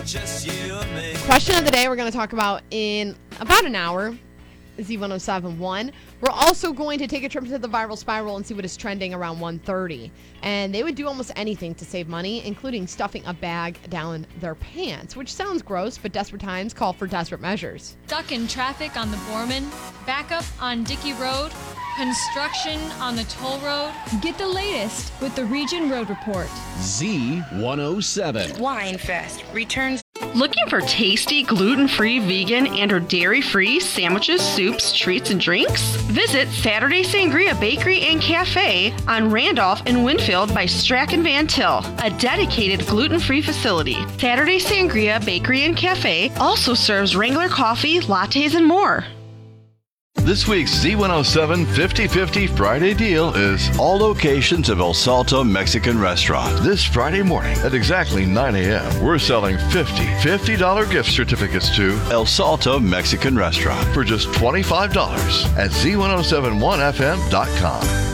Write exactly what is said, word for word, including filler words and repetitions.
just you and me. Question of the day we're going to talk about in about an hour. Z one oh seven point one. We're also going to take a trip to the Viral Spiral and see what is trending around one thirty. And they would do almost anything to save money, including stuffing a bag down their pants, which sounds gross, but desperate times call for desperate measures. Stuck in traffic on the Borman, backup on Dickey Road, construction on the toll road. Get the latest with the Region Road Report. Z one oh seven. Winefest returns. Looking for tasty, gluten-free, vegan, and or dairy-free sandwiches, soups, treats, and drinks? Visit Saturday Sangria Bakery and Cafe on Randolph and Winfield by Strachan Van Til, a dedicated gluten-free facility. Saturday Sangria Bakery and Cafe also serves Wrangler coffee, lattes, and more. This week's Z one oh seven fifty fifty Friday deal is all locations of El Salto Mexican Restaurant. This Friday morning at exactly nine a.m., we're selling fifty fifty dollars gift certificates to El Salto Mexican Restaurant for just twenty-five dollars at Z ten seventy-one F M dot com.